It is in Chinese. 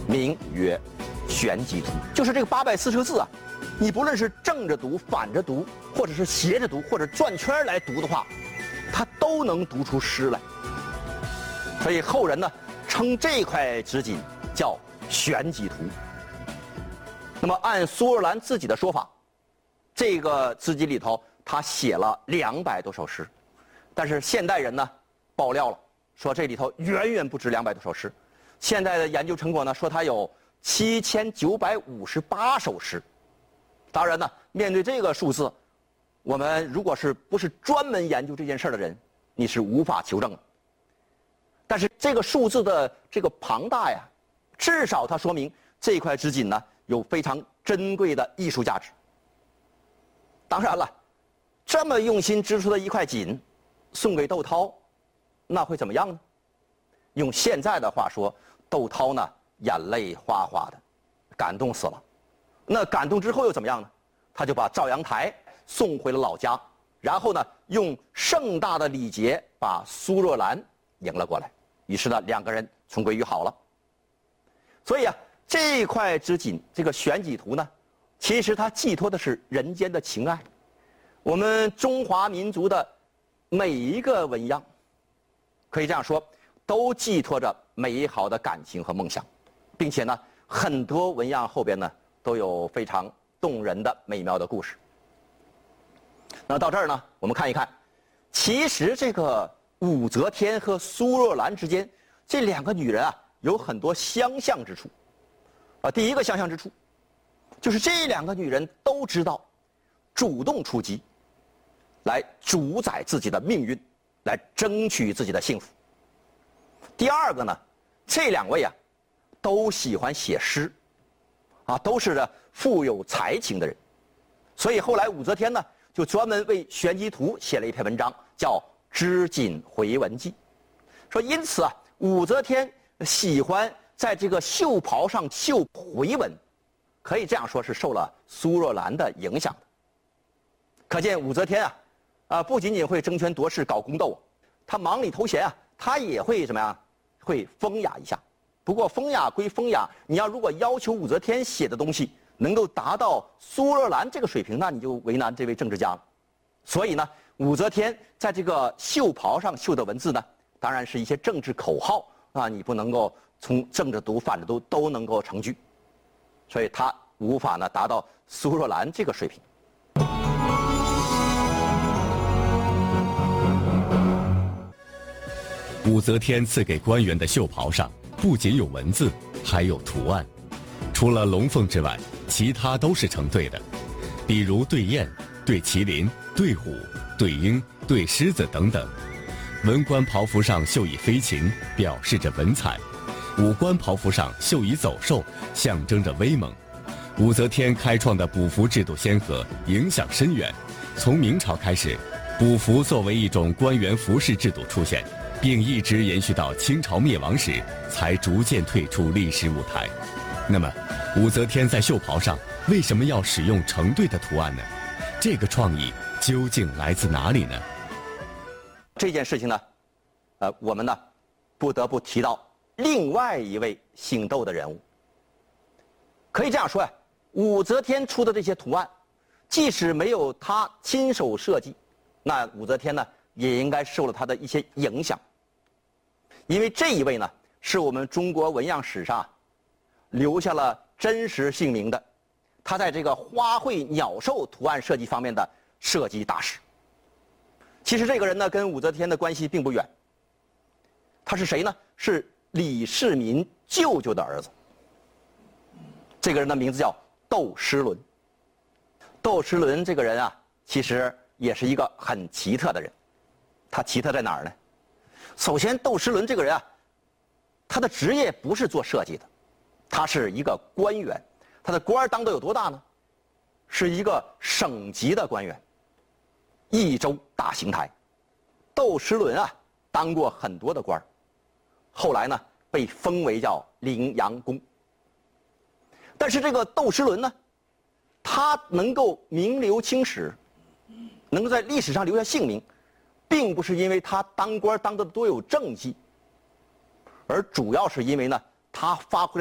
名曰玄机图。就是这个840个字啊，你不论是正着读、反着读，或者是斜着读，或者转圈来读的话，它都能读出诗来。所以后人呢称这块纸锦叫玄机图。那么按苏若兰自己的说法，这个纸锦里头他写了200多首诗，但是现代人呢爆料了，说这里头远远不止200多首诗。现在的研究成果呢说它有7958首诗。当然呢，面对这个数字，我们如果不是专门研究这件事的人，你是无法求证的。但是这个数字的这个庞大呀，至少它说明这块纸锦呢有非常珍贵的艺术价值。当然了，这么用心织出的一块锦，送给窦涛，那会怎么样呢？用现在的话说，窦涛呢眼泪哗哗的，感动死了。那感动之后又怎么样呢？他就把赵阳台送回了老家，然后呢用盛大的礼节把苏若兰迎了过来。于是呢2个人重归于好了。所以啊，这块纸锦这个玄机图呢，其实它寄托的是人间的情爱。我们中华民族的每一个纹样，可以这样说，都寄托着美好的感情和梦想，并且呢很多纹样后边呢都有非常动人的美妙的故事。那到这儿呢，我们看一看，其实这个武则天和苏若兰之间这2个女人啊有很多相像之处。第一个相像之处，就是这2个女人都知道主动出击，来主宰自己的命运，来争取自己的幸福。第二个呢，这2位啊都喜欢写诗，都是富有才情的人。所以后来武则天呢就专门为玄机图写了一篇文章，叫《织锦回文记》，说因此啊，武则天喜欢在这个袖袍上绣回文，可以这样说是受了苏若兰的影响的。可见武则天不仅仅会争权夺势搞宫斗，她忙里偷闲啊，她也会怎么样？会风雅一下。不过风雅归风雅，你如果要求武则天写的东西能够达到苏若兰这个水平，那你就为难这位政治家了。所以呢，武则天在这个袖袍上绣的文字呢，当然是一些政治口号你不能够从正着读反着读都能够成句，所以她无法呢达到苏若兰这个水平。 武则天赐给官员的袖袍上不仅有文字，还有图案。除了龙凤之外，其他都是成对的，比如对雁、对麒麟、对虎、对鹰、对狮子等等。文官袍服上绣以飞禽，表示着文采；武官袍服上绣以走兽，象征着威猛。武则天开创的补服制度先河，影响深远。从明朝开始，补服作为一种官员服饰制度出现，并一直延续到清朝灭亡时，才逐渐退出历史舞台。那么，武则天在袖袍上为什么要使用成对的图案呢？这个创意究竟来自哪里呢？ 这件事情呢，我们呢不得不提到另外一位姓窦的人物。可以这样说武则天出的这些图案，即使没有她亲手设计，那武则天呢也应该受了她的一些影响。因为这一位呢是我们中国纹样史上留下了真实姓名的，他在这个花卉鸟兽图案设计方面的设计大师。其实这个人呢跟武则天的关系并不远，他是谁呢？是李世民舅舅的儿子。这个人的名字叫窦诗伦。窦诗伦这个人其实也是一个很奇特的人。他奇特在哪儿呢？首先，窦诗伦这个人他的职业不是做设计的，他是一个官员。他的官当得有多大呢？是一个省级的官员，益州大邢台。窦诗伦当过很多的官，后来呢被封为叫陵阳公。但是这个窦诗伦呢，他能够名留青史，能够在历史上留下姓名，并不是因为他当官当得多有政绩，而主要是因为呢他发挥了